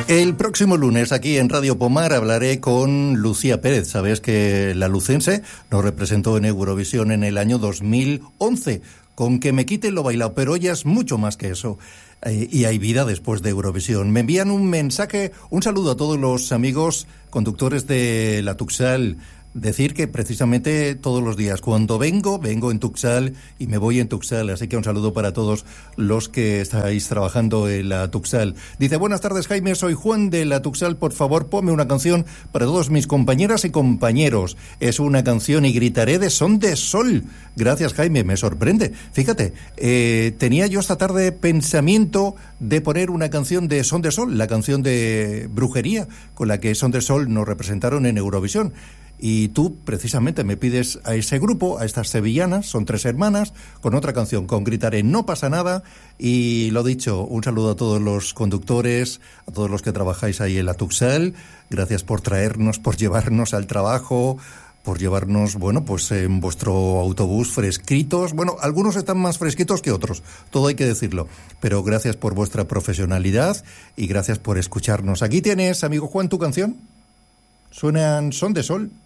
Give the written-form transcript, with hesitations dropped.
El próximo lunes aquí en Radio Pomar hablaré con Lucía Pérez. Sabes que la lucense nos representó en Eurovisión en el año 2011. Con que me quiten lo bailado, pero ella es mucho más que eso. Y hay vida después de Eurovisión. Me envían un mensaje, un saludo a todos los amigos conductores de la Tuxal. Decir que precisamente todos los días, cuando vengo en Tuxal y me voy en Tuxal, así que un saludo para todos los que estáis trabajando en la Tuxal. Dice, buenas tardes Jaime, soy Juan de la Tuxal, por favor ponme una canción para todos mis compañeras y compañeros. Es una canción y gritaré de Son de Sol. Gracias Jaime, me sorprende. Fíjate, tenía yo esta tarde pensamiento de poner una canción de Son de Sol, la canción de Brujería, con la que Son de Sol nos representaron en Eurovisión. Y tú, precisamente, me pides a ese grupo, a estas sevillanas, son 3 hermanas, con otra canción, con Gritaré, no pasa nada. Y lo dicho, un saludo a todos los conductores, a todos los que trabajáis ahí en la Tuxal. Gracias por traernos, por llevarnos al trabajo, por llevarnos, bueno, pues en vuestro autobús fresquitos. Bueno, algunos están más fresquitos que otros, todo hay que decirlo. Pero gracias por vuestra profesionalidad y gracias por escucharnos. Aquí tienes, amigo Juan, tu canción. Suenan Son de Sol.